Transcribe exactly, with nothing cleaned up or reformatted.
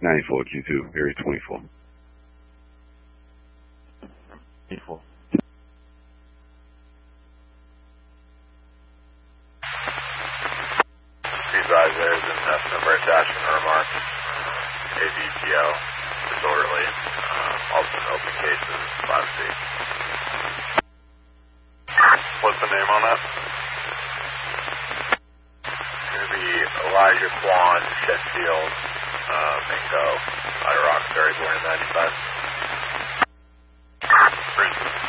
ninety-four Q two, area twenty-four. twenty-four. Advise there's an F number attachment or remark. A D P O, disorderly, uh, also an open cases, five C. What's the name on that? It's going to be Elijah Kwan, Sheffield, uh, Mingo, out of Roxbury, born in ninety-five. Brisbane.